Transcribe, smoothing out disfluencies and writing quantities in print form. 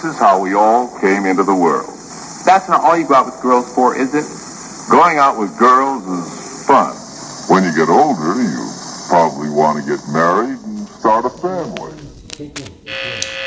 is how we all came into the world. That's not all you go out with girls for, is it? Going out with girls is fun. When you get older, you probably want to get married and start a family.